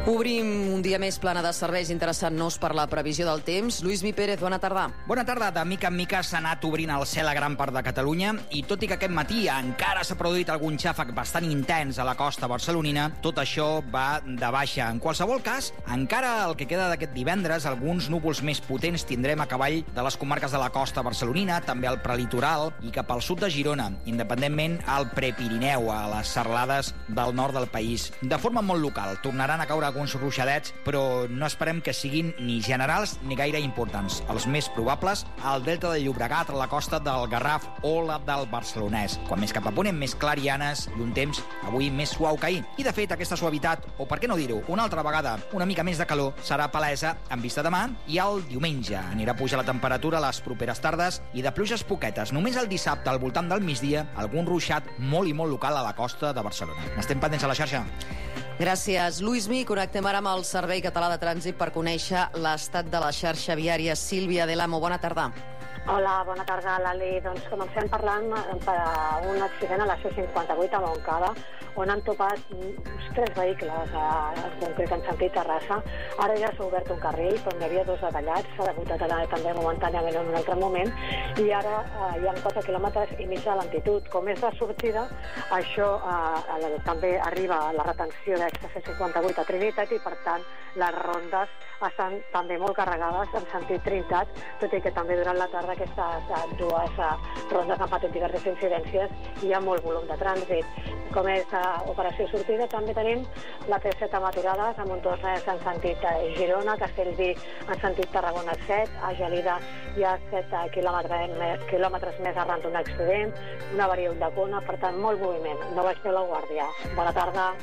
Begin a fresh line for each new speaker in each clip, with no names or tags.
Obrim un dia més plana de serveis, interessant-nos per la previsió del temps. Lluís Mi Pérez, bona tarda.
Bona tarda. De mica en mica s'ha anat obrint el cel a gran part de Catalunya i tot i que aquest matí encara s'ha produït algun xàfec bastant intens a la costa barcelonina, tot això va de baixa. En qualsevol cas, encara el que queda d'aquest divendres, alguns núvols més potents tindrem a cavall de les comarques de la costa barcelonina, també al prelitoral i cap al sud de Girona, independentment al Prepirineu, a les serralades del nord del país. De forma molt local, tornaran a caure alguns ruixadets, però no esperem que siguin ni generals ni gaire importants. Els més probables, al delta del Llobregat, a la costa del Garraf o la del Barcelonès. Quan més cap a ponent, més clarianes i un temps avui més suau que ahir. I de fet, aquesta suavitat, o per què no dir-ho, una altra vegada, una mica més de calor, serà palesa en vista demà i el diumenge. Anirà a pujar la temperatura a les properes tardes i de pluges poquetes. Només el dissabte, al voltant del migdia, algun ruixat molt i molt local a la costa de Barcelona. N'estem pendents a la xarxa.
Gràcies, Lluís Mi. Connectem ara amb el Servei Català de Trànsit per conèixer l'estat de la xarxa viària. Sílvia Delamo, bona tarda.
Hola, bona tarda, Lali. Doncs comencem parlant d'un accident a la C58 a Montcada, on han topat 3 vehicles, en concret en sentit Terrassa. Ara ja s'ha obert un carril, però n'hi havia 2 detallats, s'ha debutat també momentàniament en un altre moment, i ara hi ha 4 quilòmetres i mig de lentitud. Com és de sortida, això també arriba a la retenció d'Extra C58 a Trinitat i, per tant, les rondes estan també molt carregades en sentit Trinitat, tot i que també durant la tarda aquestes 2 rondes han patit diverses incidències i hi ha molt volum de trànsit. Com és operació sortida, també tenim la T7 amb aturades, amb un tornès en sentit Girona, Castellví en sentit Tarragona 7, a Gelida hi ha 7 quilòmetres més arran d'un accident, una avaria a Ulldecona, per tant, molt moviment. No baixeu la guàrdia. Bona tarda.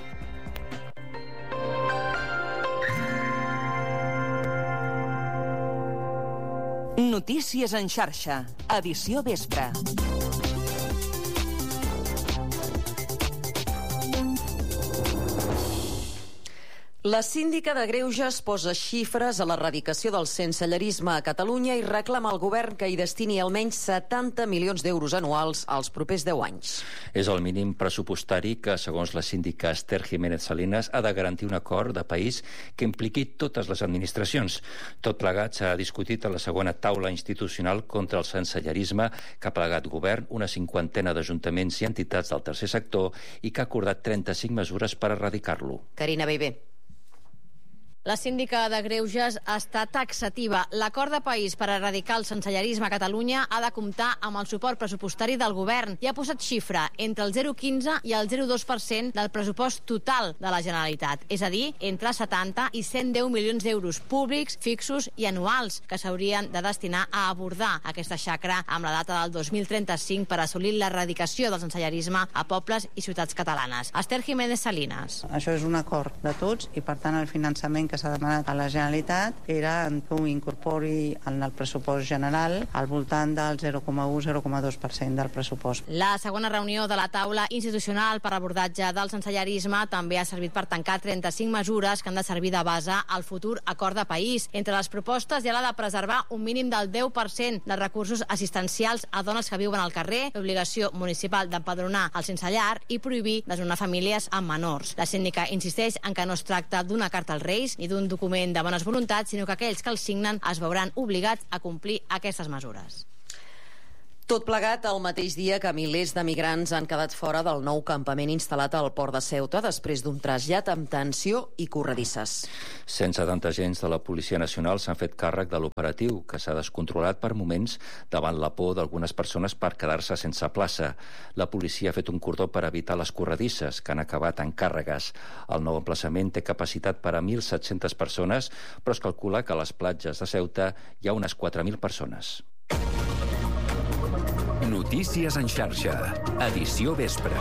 Notícies en xarxa, edició vespre.
La síndica de Greuges posa xifres a l'erradicació del sensellarisme a Catalunya i reclama al govern que hi destini almenys 70 milions d'euros anuals als propers 10 anys.
És el mínim pressupostari que, segons la síndica Esther Jiménez Salinas, ha de garantir un acord de país que impliqui totes les administracions. Tot plegat s'ha discutit a la segona taula institucional contra el sensellarisme que ha plegat govern, una 50ena d'ajuntaments i entitats del tercer sector i que ha acordat 35 mesures per erradicar-lo.
Carina Beiber.
La síndica de Greuges està taxativa. L'acord de país per erradicar el sensellarisme a Catalunya ha de comptar amb el suport pressupostari del govern i ha posat xifra entre el 0,15 i el 0,2% del pressupost total de la Generalitat, és a dir, entre 70 i 110 milions d'euros públics, fixos i anuals que s'haurien de destinar a abordar aquesta xacra amb la data del 2035 per assolir l'erradicació del sensellarisme a pobles i ciutats catalanes. Esther Jiménez Salinas.
Això és un acord de tots i, per tant, el finançament que s'ha demanat a la Generalitat era que ho incorpori en el pressupost general al voltant del 0,1-0,2% del pressupost.
La segona reunió de la taula institucional per abordatge del sensellarisme també ha servit per tancar 35 mesures que han de servir de base al futur acord de país. Entre les propostes hi ha la de preservar un mínim del 10% de recursos assistencials a dones que viuen al carrer, l'obligació municipal d'empadronar el sense llar i prohibir desnonar famílies amb menors. La síndica insisteix en que no es tracta d'una carta als Reis ni d'un document de bones voluntats, sinó que aquells que el signen es veuran obligats a complir aquestes mesures.
Tot plegat el mateix dia que milers de migrants han quedat fora del nou campament instal·lat al port de Ceuta després d'un trasllat amb tensió i corredisses.
170 agents de la Policia Nacional s'han fet càrrec de l'operatiu, que s'ha descontrolat per moments davant la por d'algunes persones per quedar-se sense plaça. La policia ha fet un cordó per evitar les corredisses, que han acabat en càrregues. El nou emplaçament té capacitat per a 1.700 persones, però es calcula que a les platges de Ceuta hi ha unes 4.000 persones.
Notícies en xarxa, edició vespre.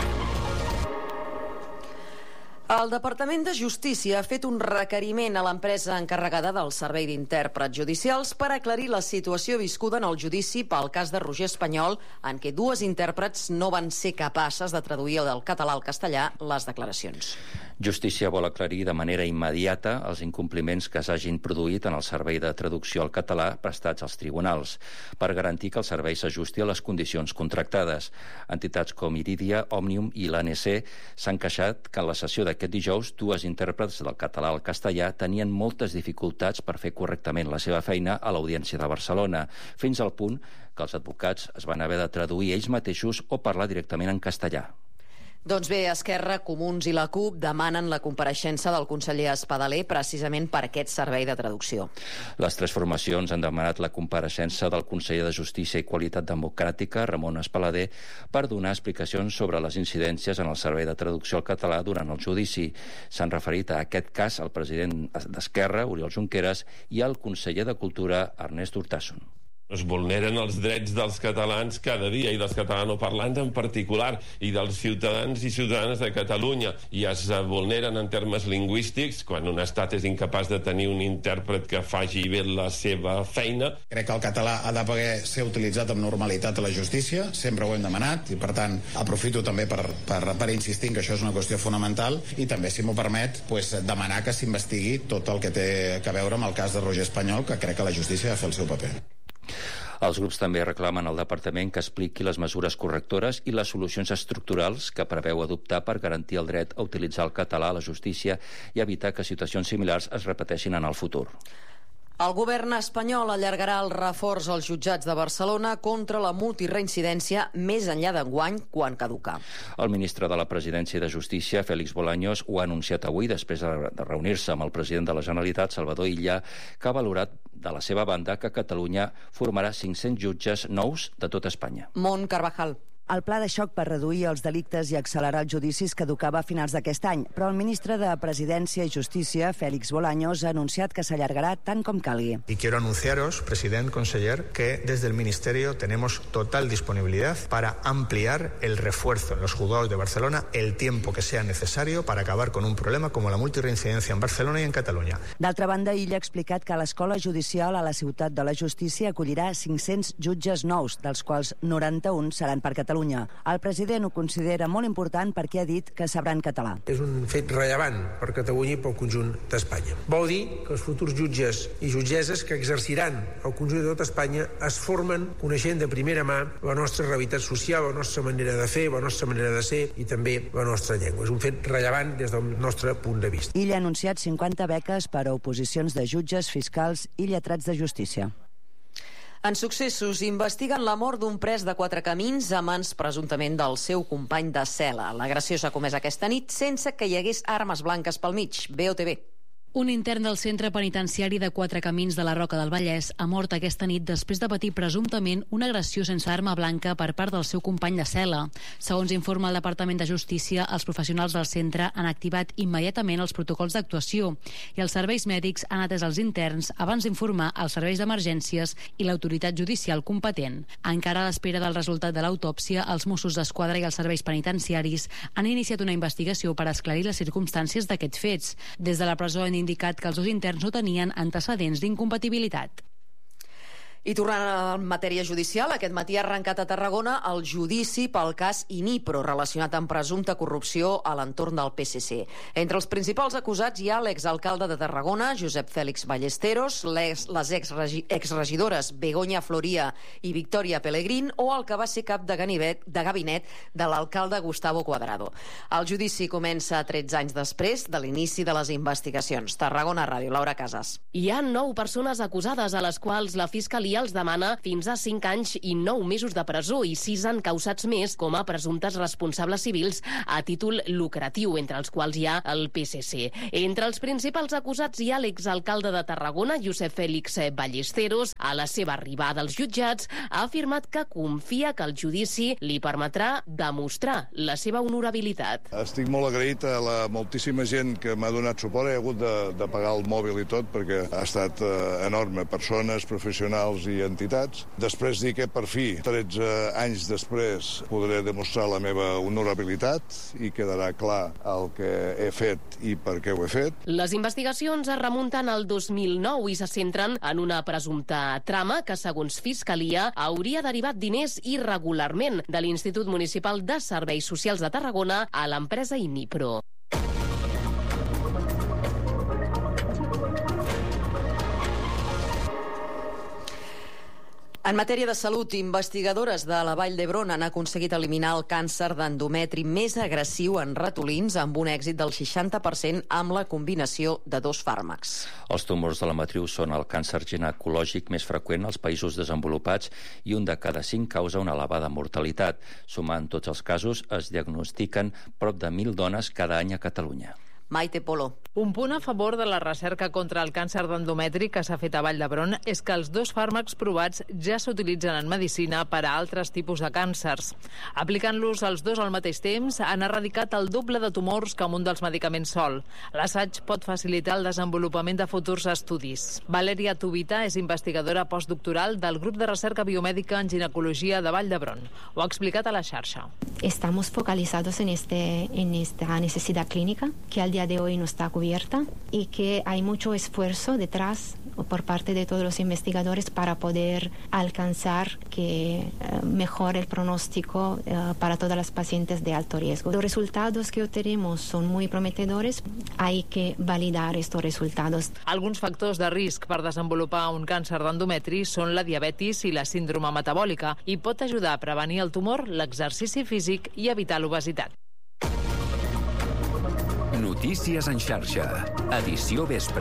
El Departament de Justícia ha fet un requeriment a l'empresa encarregada del servei d'intèrprets judicials per aclarir la situació viscuda en el judici pel cas de Roger Espanyol, en què 2 intèrprets no van ser capaces de traduir del català al castellà les declaracions.
Justícia vol aclarir de manera immediata els incompliments que s'hagin produït en el servei de traducció al català prestats als tribunals, per garantir que el servei s'ajusti a les condicions contractades. Entitats com Iridia, Òmnium i l'ANC s'han queixat que en la sessió d'aquest dijous dues intèrprets del català al castellà tenien moltes dificultats per fer correctament la seva feina a l'Audiència de Barcelona, fins al punt que els advocats es van haver de traduir ells mateixos o parlar directament en castellà.
Doncs bé, Esquerra, Comuns i la CUP demanen la compareixença del conseller Espadaler precisament per aquest servei de traducció.
Les tres formacions han demanat la compareixença del conseller de Justícia i Qualitat Democràtica, Ramon Espadaler, per donar explicacions sobre les incidències en el servei de traducció al català durant el judici. S'han referit a aquest cas al president d'Esquerra, Oriol Junqueras, i al conseller de Cultura, Ernest Urtasun.
Es vulneren els drets dels catalans cada dia i dels catalanoparlants en particular i dels ciutadans i ciutadanes de Catalunya, i es vulneren en termes lingüístics quan un estat és incapaç de tenir un intèrpret que faci bé la seva feina.
Crec que el català ha de poder ser utilitzat amb normalitat a la justícia, sempre ho hem demanat, i per tant aprofito també per insistir en que això és una qüestió fonamental, i també, si m'ho permet, demanar que s'investigui tot el que té a veure amb el cas de Roger Espanyol, que crec que la justícia ha de fer el seu paper.
Els grups també reclamen al departament que expliqui les mesures correctores i les solucions estructurals que preveu adoptar per garantir el dret a utilitzar el català a la justícia i evitar que situacions similars es repeteixin en el futur.
El govern espanyol allargarà el reforç als jutjats de Barcelona contra la multireincidència més enllà d'enguany, quan caduca.
El ministre de la Presidència i de Justícia, Félix Bolaños, ho ha anunciat avui després de reunir-se amb el president de la Generalitat, Salvador Illa, que ha valorat de la seva banda que Catalunya formarà 500 jutges nous de tot Espanya.
Mont Carvajal.
El pla de xoc per reduir els delictes i accelerar els judicis caducava a finals d'aquest any, però el ministre de Presidència i Justícia, Félix Bolaños, ha anunciat que s'allargarà tant com calgui.
Y quiero anunciaros, president, conseller, que desde el Ministerio tenemos total disponibilidad para ampliar el refuerzo en los juzgados de Barcelona el tiempo que sea necesario para acabar con un problema como la multirreincidencia en Barcelona y en Catalunya.
D'altra banda, Illa ha explicat que l'Escola Judicial a la Ciutat de la Justícia acollirà 500 jutges nous, dels quals 91 seran per Catalunya. El president ho considera molt important perquè ha dit que sabran català.
És un fet rellevant per Catalunya i pel conjunt d'Espanya. Vol dir que els futurs jutges i jutgesses que exerciran el conjunt de tot Espanya es formen coneixent de primera mà la nostra realitat social, la nostra manera de fer, la nostra manera de ser i també la nostra llengua. És un fet rellevant des del nostre punt de vista.
Illa ha anunciat 50 beques per a oposicions de jutges, fiscals i lletrats de justícia.
En successos, investiguen la mort d'un pres de Quatrecamins a mans presumptament del seu company de cel·la. L'agressió s'ha comès aquesta nit sense que hi hagués armes blanques pel mig. BOTV.
Un intern del centre penitenciari de Quatrecamins de la Roca del Vallès ha mort aquesta nit després de patir presumptament una agressió sense arma blanca per part del seu company de cel·la. Segons informa el Departament de Justícia, els professionals del centre han activat immediatament els protocols d'actuació i els serveis mèdics han atès els interns abans d'informar els serveis d'emergències i l'autoritat judicial competent. Encara a l'espera del resultat de l'autòpsia, els Mossos d'Esquadra i els serveis penitenciaris han iniciat una investigació per esclarir les circumstàncies d'aquests fets. Des de la presó han indicat que els dos interns no tenien antecedents d'incompatibilitat.
I tornant a matèria judicial, aquest matí ha arrencat a Tarragona el judici pel cas Inipro, relacionat amb presumpta corrupció a l'entorn del PSC. Entre els principals acusats hi ha l'exalcalde de Tarragona, Josep Fèlix Ballesteros, les exregidores Begoña Floria i Victòria Pelegrín, o el que va ser cap de gabinet de l'alcalde Gustavo Cuadrado. El judici comença 13 anys després de l'inici de les investigacions. Tarragona Ràdio, Laura Casas.
Hi ha 9 persones acusades, a les quals la Fiscalia els demana fins a 5 anys i 9 mesos de presó, i 6 encausats més com a presumptes responsables civils a títol lucratiu, entre els quals hi ha el PSC. Entre els principals acusats hi ha l'exalcalde de Tarragona, Josep Fèlix Ballesteros. A la seva arribada als jutjats ha afirmat que confia que el judici li permetrà demostrar la seva honorabilitat.
Estic molt agraït a la moltíssima gent que m'ha donat suport. He hagut de pagar el mòbil i tot perquè ha estat enorme. Persones, professionals i entitats. Després dir que per fi, 13 anys després, podré demostrar la meva honorabilitat i quedarà clar el que he fet i per què ho he fet.
Les investigacions es remunten al 2009 i se centren en una presumpta trama que, segons Fiscalia, hauria derivat diners irregularment de l'Institut Municipal de Serveis Socials de Tarragona a l'empresa Inipro.
En matèria de salut, investigadores de la Vall d'Hebron han aconseguit eliminar el càncer d'endometri més agressiu en ratolins amb un èxit del 60% amb la combinació de 2 fàrmacs.
Els tumors de la matriu són el càncer ginecològic més freqüent als països desenvolupats i un de cada 5 causa una elevada mortalitat. Sumant tots els casos, es diagnostiquen prop de 1.000 dones cada any a Catalunya.
Maite Polo.
Un punt a favor de la recerca contra el càncer d'endometri que s'ha fet a Vall d'Hebron és que els 2 fàrmacs provats ja s'utilitzen en medicina per a altres tipus de càncers. Aplicant-los els 2 al mateix temps, han erradicat el doble de tumors que amb un dels medicaments sol. L'assaig pot facilitar el desenvolupament de futurs estudis. Valeria Tubita és investigadora postdoctoral del grup de recerca biomèdica en ginecologia de Vall d'Hebron. Ho ha explicat a la xarxa.
Estamos focalizados en esta necesidad clínica que al día de hoy no está cubierta y que hay mucho esfuerzo detrás por parte de todos los investigadores para poder alcanzar que mejore el pronóstico para todas las pacientes de alto riesgo. Los resultados que obtenemos son muy prometedores, hay que validar estos resultados.
Alguns factors de risc per desenvolupar un càncer d'endometri són la diabetis i la síndrome metabòlica i pot ajudar a prevenir el tumor, l'exercici físic i evitar l'obesitat.
Notícies en xarxa. Edició vespre.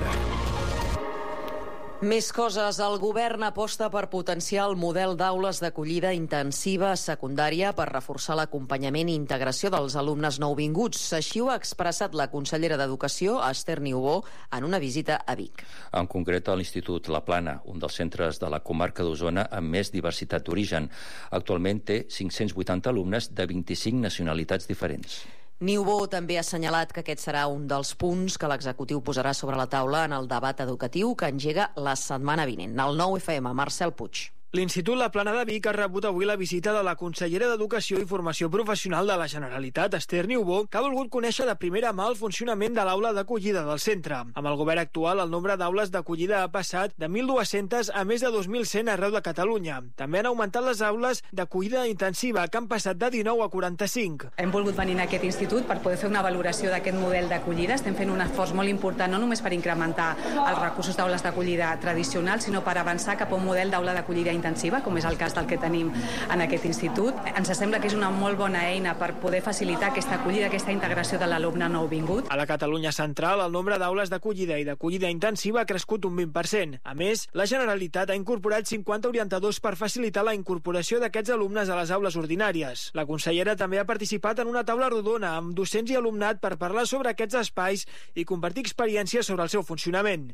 Més coses. El govern aposta per potenciar el model d'aules d'acollida intensiva a secundària per reforçar l'acompanyament i integració dels alumnes nouvinguts. Així ho ha expressat la consellera d'Educació, Esther Niubó, en una visita a Vic.
En concret, a l'Institut La Plana, un dels centres de la comarca d'Osona amb més diversitat d'origen. Actualment té 580 alumnes de 25 nacionalitats diferents.
Niubó també ha assenyalat que aquest serà un dels punts que l'executiu posarà sobre la taula en el debat educatiu que engega la setmana vinent. El 9FM, Marcel Puig.
L'Institut La Plana de Vic ha rebut avui la visita de la consellera d'Educació i Formació Professional de la Generalitat, Esther Niubó, que ha volgut conèixer de primera mà el funcionament de l'aula d'acollida del centre. Amb el govern actual, el nombre d'aules d'acollida ha passat de 1.200 a més de 2.100 arreu de Catalunya. També han augmentat les aules d'acollida intensiva, que han passat de 19 a 45.
Hem volgut venir a aquest institut per poder fer una valoració d'aquest model d'acollida. Estem fent un esforç molt important, no només per incrementar els recursos d'aules d'acollida tradicionals, sinó per avançar cap a un model d'aula d'acollida intensiva, com és el cas del que tenim en aquest institut. Ens sembla que és una molt bona eina per poder facilitar aquesta acollida, aquesta integració de l'alumne nouvingut.
A la Catalunya central, el nombre d'aules d'acollida i d'acollida intensiva ha crescut un 20%. A més, la Generalitat ha incorporat 50 orientadors per facilitar la incorporació d'aquests alumnes a les aules ordinàries. La consellera també ha participat en una taula rodona amb docents i alumnat per parlar sobre aquests espais i compartir experiències sobre el seu funcionament.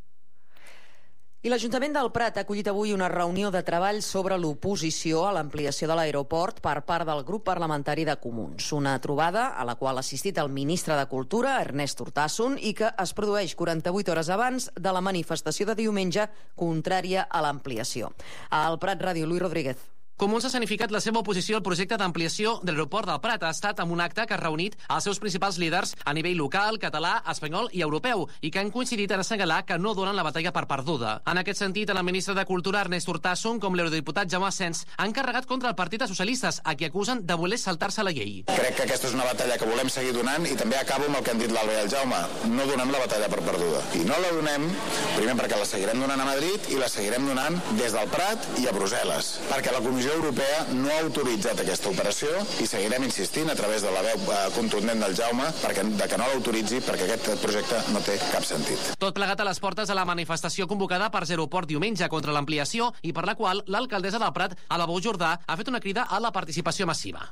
I l'Ajuntament del Prat ha acollit avui una reunió de treball sobre l'oposició a l'ampliació de l'aeroport per part del grup parlamentari de Comuns. Una trobada a la qual ha assistit el ministre de Cultura, Ernest Urtasun, i que es produeix 48 hores abans de la manifestació de diumenge contrària a l'ampliació. Al Prat Ràdio, Luis Rodríguez.
Comuns ha significat la seva oposició al projecte d'ampliació de l'aeroport del Prat. Ha estat amb un acte que ha reunit els seus principals líders a nivell local, català, espanyol i europeu, i que han coincidit en assenyalar que no donen la batalla per perduda. En aquest sentit, tant el ministre de Cultura, Ernest Urtasun, com l'eurodiputat Jaume Asens han carregat contra el Partit dels Socialistes, a qui acusen de voler saltar-se la llei.
Crec que aquesta és una batalla que volem seguir donant i també acabo amb el que han dit l'Alba i el Jaume. No donem la batalla per perduda. I no la donem, primer perquè la seguirem donant a Madrid i la seguirem donant des del Prat i a Brussel·les. Perquè la Comissió Europea no ha autoritzat aquesta operació i seguirem insistint a través de la veu contundent del Jaume que no l'autoritzi perquè aquest projecte no té cap sentit.
Tot plegat a les portes de la manifestació convocada per Zeroport diumenge contra l'ampliació i per la qual l'alcaldessa del Prat, Ala Bou Jordà, ha fet una crida a la participació massiva.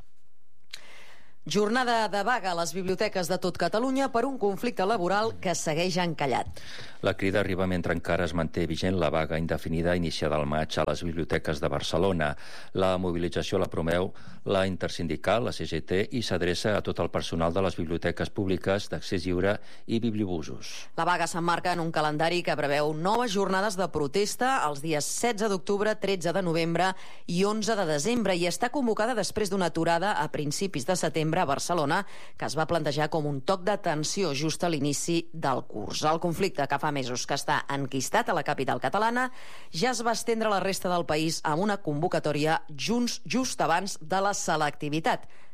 Jornada de vaga a les biblioteques de tot Catalunya per un conflicte laboral que segueix encallat.
La crida arriba mentre encara es manté vigent la vaga indefinida iniciada al maig a les biblioteques de Barcelona. La mobilització la promeu la intersindical, la CGT, i s'adreça a tot el personal de les biblioteques públiques d'accés lliure i bibliobusos.
La vaga s'emmarca en un calendari que preveu noves jornades de protesta els dies 16 d'octubre, 13 de novembre i 11 de desembre i està convocada després d'una aturada a principis de setembre a Barcelona, que es va plantejar com un toc d'atenció just a l'inici del curs. El conflicte, que fa mesos que està enquistat a la capital catalana, ja es va estendre a la resta del país amb una convocatòria just abans de la selectivitat.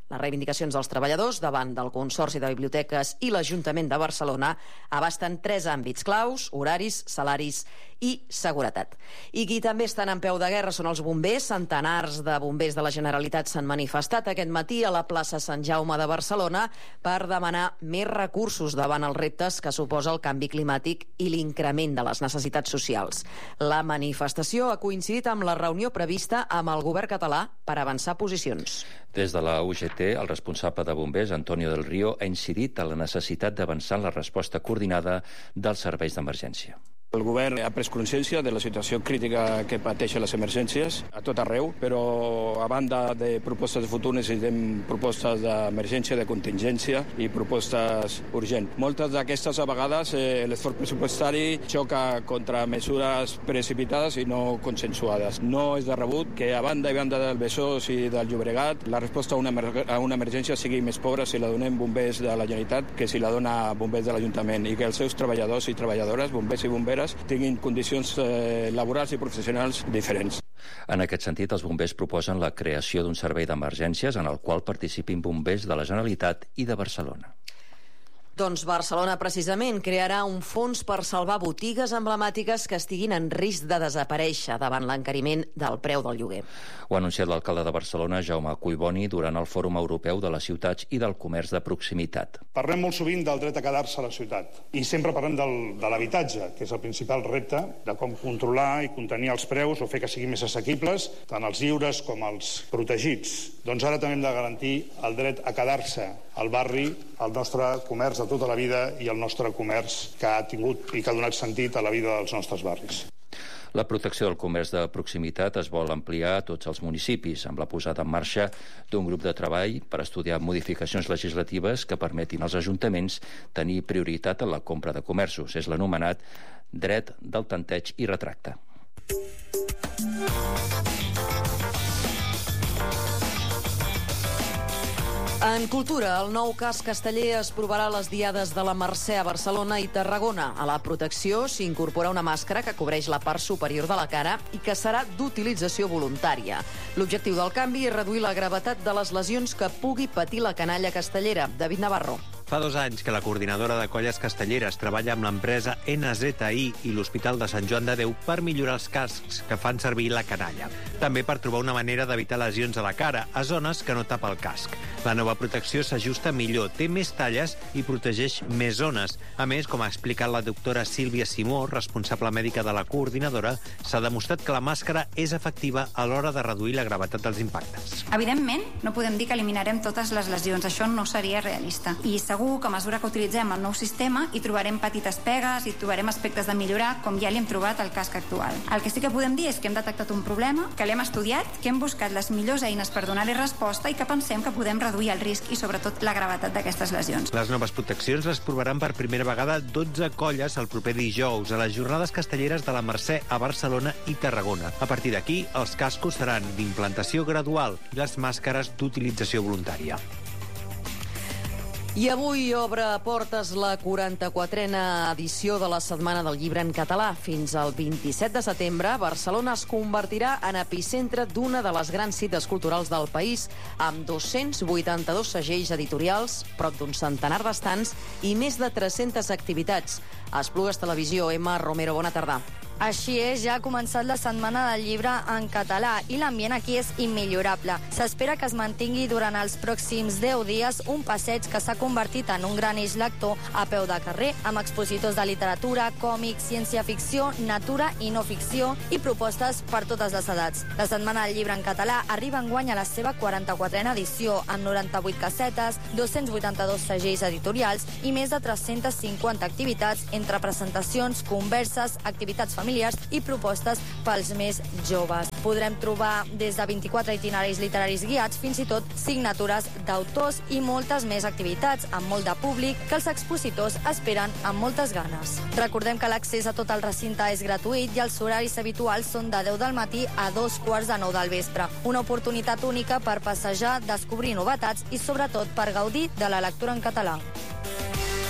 Les reivindicacions dels treballadors davant del Consorci de Biblioteques i l'Ajuntament de Barcelona abasten 3 àmbits claus: horaris, salaris i seguretat. I qui també estan en peu de guerra són els bombers. Centenars de bombers de la Generalitat s'han manifestat aquest matí a la plaça Sant Jaume de Barcelona per demanar més recursos davant els reptes que suposa el canvi climàtic i l'increment de les necessitats socials. La manifestació ha coincidit amb la reunió prevista amb el govern català per avançar posicions.
Des de la UGT, el responsable de bombers, Antonio del Río, ha incidit en la necessitat d'avançar en la resposta coordinada dels serveis d'emergència.
El govern ha pres consciència de la situació crítica que pateixen les emergències a tot arreu, però a banda de propostes de futur necessitem propostes d'emergència, de contingència i propostes urgents. Moltes d'aquestes, a vegades, l'esforç pressupostari xoca contra mesures precipitades i no consensuades. No és de rebut que a banda i banda del Besòs i del Llobregat la resposta a una emergència sigui més pobra si la donem bombers de la Generalitat que si la dona bombers de l'Ajuntament, i que els seus treballadors i treballadores, bombers i bomberes, tinguin condicions laborals i professionals diferents.
En aquest sentit, els bombers proposen la creació d'un servei d'emergències en el qual participin bombers de la Generalitat i de Barcelona.
Doncs Barcelona, precisament, crearà un fons per salvar botigues emblemàtiques que estiguin en risc de desaparèixer davant l'encariment del preu del lloguer.
Ho ha anunciat l'alcalde de Barcelona, Jaume Collboni, durant el Fòrum Europeu de les Ciutats i del Comerç de Proximitat.
Parlem molt sovint del dret a quedar-se a la ciutat i sempre parlem de l'habitatge, que és el principal repte de com controlar i contenir els preus o fer que siguin més assequibles, tant els lliures com els protegits. Doncs ara també hem de garantir el dret a quedar-se al barri, al nostre comerç de tota la vida i el nostre comerç que ha tingut i que ha donat sentit a la vida dels nostres barris.
La protecció del comerç de proximitat es vol ampliar a tots els municipis, amb la posada en marxa d'un grup de treball per estudiar modificacions legislatives que permetin als ajuntaments tenir prioritat en la compra de comerços. És l'anomenat dret del tanteig i retracte.
En cultura, el nou casc casteller es provarà a les diades de la Mercè a Barcelona i Tarragona. A la protecció s'incorpora una màscara que cobreix la part superior de la cara i que serà d'utilització voluntària. L'objectiu del canvi és reduir la gravetat de les lesions que pugui patir la canalla castellera. David Navarro.
Fa 2 anys que la coordinadora de colles castelleres treballa amb l'empresa NZI i l'Hospital de Sant Joan de Déu per millorar els cascs que fan servir la canalla. També per trobar una manera d'evitar lesions a la cara, a zones que no tapa el casc. La nova protecció s'ajusta millor, té més talles i protegeix més zones. A més, com ha explicat la doctora Sílvia Simó, responsable mèdica de la coordinadora, s'ha demostrat que la màscara és efectiva a l'hora de reduir la gravetat dels impactes.
Evidentment, no podem dir que eliminarem totes les lesions, això no seria realista. I segur que a mesura que utilitzem el nou sistema hi trobarem petites pegues, hi trobarem aspectes de millorar, com ja li hem trobat al casc actual. El que sí que podem dir és que hem detectat un problema, que l'hem estudiat, que hem buscat les millors eines per donar-li resposta i que pensem que podem reduir el risc i sobretot la gravetat d'aquestes lesions.
Les noves proteccions les provaran per primera vegada 12 colles el proper dijous a les jornades castelleres de la Mercè a Barcelona i Tarragona. A partir d'aquí, els cascos seran d'implantació gradual i les màscares d'utilització voluntària.
I avui obre portes la 44a edició de la Setmana del Llibre en Català. Fins al 27 de setembre, Barcelona es convertirà en epicentre d'una de les grans cites culturals del país, amb 282 segells editorials, prop d'un centenar d'estants i més de 300 activitats. A Esplugues Televisió, Emma Romero, bona tarda.
Així és, ja ha començat la Setmana del Llibre en Català i l'ambient aquí és immillorable. S'espera que es mantingui durant els pròxims 10 dies un passeig que s'ha convertit en un gran eix lector a peu de carrer, amb expositors de literatura, còmics, ciència-ficció, natura i no ficció i propostes per totes les edats. La Setmana del Llibre en Català arriba enguany a la seva 44a edició, amb 98 casetes, 282 segells editorials i més de 350 activitats entre presentacions, converses, activitats familiars i propostes pels més joves. Podrem trobar des de 24 itineraris literaris guiats fins i tot signatures d'autors i moltes més activitats amb molt de públic que els expositors esperen amb moltes ganes. Recordem que l'accés a tot el recinte és gratuït i els horaris habituals són de 10 del matí a 2:45 del vespre. Una oportunitat única per passejar, descobrir novetats i sobretot per gaudir de la lectura en català.